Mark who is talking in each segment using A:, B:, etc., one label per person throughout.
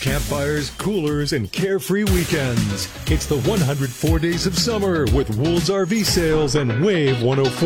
A: campfires, coolers, and carefree weekends. It's the 104 Days of Summer with Wool's RV Sales and Wave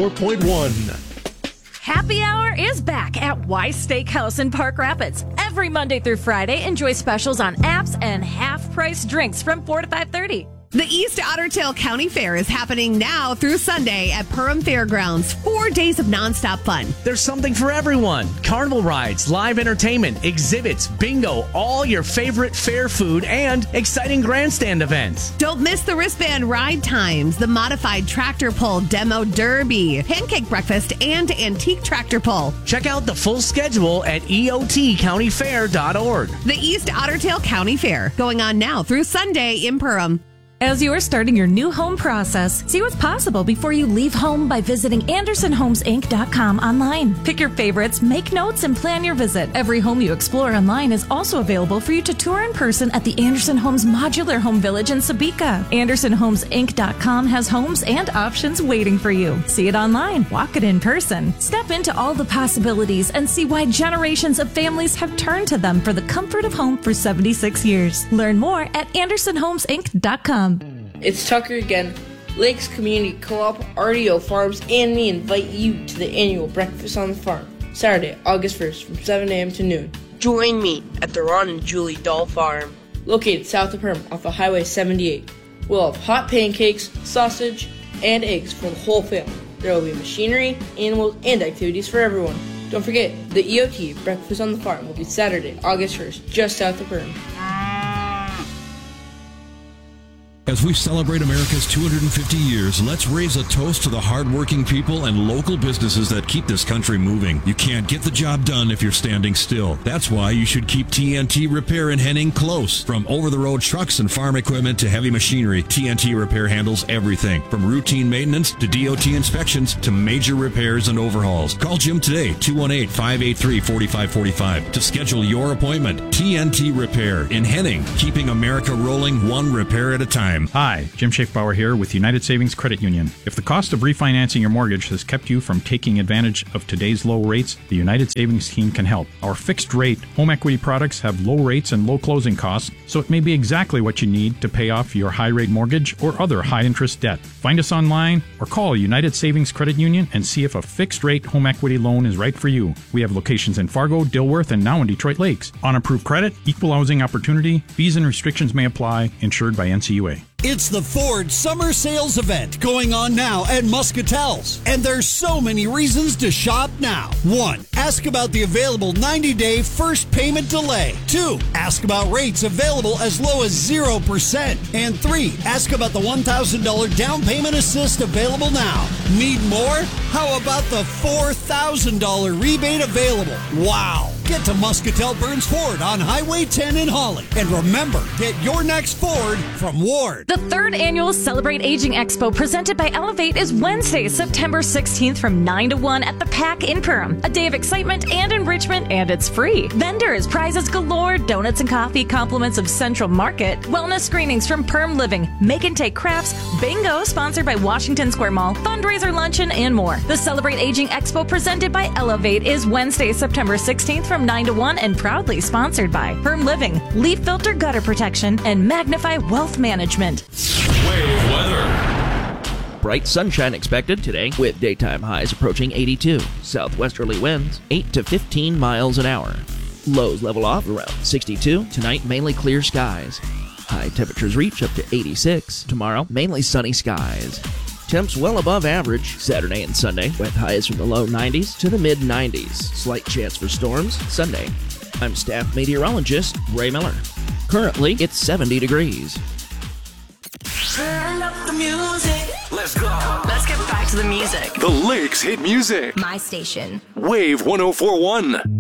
A: 104.1.
B: Happy Hour is back at Weiss Steakhouse in Park Rapids. Every Monday through Friday, enjoy specials on apps and half-price drinks from 4 to 5:30.
C: The East Otter Tail County Fair is happening now through Sunday at Perham Fairgrounds. 4 days of nonstop fun.
D: There's something for everyone. Carnival rides, live entertainment, exhibits, bingo, all your favorite fair food, and exciting grandstand events.
C: Don't miss the wristband ride times, the modified tractor pull demo derby, pancake breakfast, and antique tractor pull.
D: Check out the full schedule at eotcountyfair.org.
C: The East Otter Tail County Fair, going on now through Sunday in Perham.
B: As you are starting your new home process, see what's possible before you leave home by visiting AndersonHomesInc.com online. Pick your favorites, make notes, and plan your visit. Every home you explore online is also available for you to tour in person at the Anderson Homes Modular Home Village in Sabika. AndersonHomesInc.com has homes and options waiting for you. See it online, walk it in person. Step into all the possibilities and see why generations of families have turned to them for the comfort of home for 76 years. Learn more at AndersonHomesInc.com.
E: It's Tucker again. Lakes Community Co-op, RDO Farms, and me invite you to the annual Breakfast on the Farm, Saturday, August 1st from 7 a.m. to noon.
F: Join me at the Ron and Julie Doll Farm,
E: located south of Perham off of Highway 78. We'll have hot pancakes, sausage, and eggs for the whole family. There will be machinery, animals, and activities for everyone. Don't forget, the EOT Breakfast on the Farm will be Saturday, August 1st, just south of Perham.
G: As we celebrate America's 250 years, let's raise a toast to the hardworking people and local businesses that keep this country moving. You can't get the job done if you're standing still. That's why you should keep TNT Repair in Henning close. From over-the-road trucks and farm equipment to heavy machinery, TNT Repair handles everything. From routine maintenance to DOT inspections to major repairs and overhauls. Call Jim today, 218-583-4545 to schedule your appointment. TNT Repair in Henning, keeping America rolling one repair at a time.
H: Hi, Jim Schaefbauer here with United Savings Credit Union. If the cost of refinancing your mortgage has kept you from taking advantage of today's low rates, the United Savings team can help. Our fixed rate home equity products have low rates and low closing costs, so it may be exactly what you need to pay off your high rate mortgage or other high interest debt. Find us online or call United Savings Credit Union and see if a fixed rate home equity loan is right for you. We have locations in Fargo, Dilworth, and now in Detroit Lakes. On approved credit, equal housing opportunity, fees and restrictions may apply, insured by NCUA.
I: It's the Ford Summer Sales Event going on now at Muscatel's. And there's so many reasons to shop now. 1. Ask about the available 90-day first payment delay. 2. Ask about rates available as low as 0%. And 3. Ask about the $1,000 down payment assist available now. Need more? How about the $4,000 rebate available? Wow! Get to Muscatel Burns Ford on Highway 10 in Holly. And remember, get your next Ford from Ward.
B: The third annual Celebrate Aging Expo presented by Elevate is Wednesday, September 16th from 9 to 1 at the PAC in Perham. A day of excitement and enrichment, and it's free. Vendors, prizes galore, donuts and coffee, compliments of Central Market, wellness screenings from Perm Living, make and take crafts, bingo sponsored by Washington Square Mall, fundraiser luncheon, and more. The Celebrate Aging Expo presented by Elevate is Wednesday, September 16th from 9 to 1 and proudly sponsored by Perm Living, Leaf Filter Gutter Protection, and Magnify Wealth Management.
J: Wave weather. Bright sunshine expected today with daytime highs approaching 82. Southwesterly winds 8 to 15 miles an hour. Lows level off around 62. Tonight, mainly clear skies. High temperatures reach up to 86. Tomorrow, mainly sunny skies. Temps well above average Saturday and Sunday with highs from the low 90s to the mid 90s. Slight chance for storms Sunday. I'm staff meteorologist Ray Miller. Currently, it's 70 degrees.
K: Turn up the music. Let's go. Let's get back to the music.
A: The Lakes hit music.
K: My station.
A: Wave 104.1.